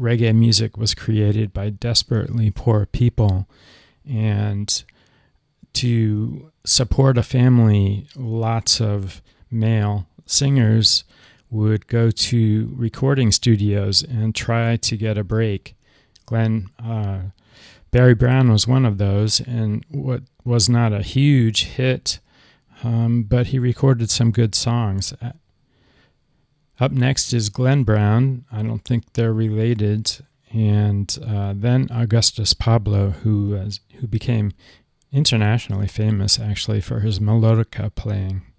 reggae music was created by desperately poor people, and to support a family, lots of male singers would go to recording studios and try to get a break. Barry Brown was one of those, and what was not a huge hit, but he recorded some good songs. Up next is Glenn Brown. I don't think they're related. And then Augustus Pablo, who became internationally famous, actually, for his melodica playing.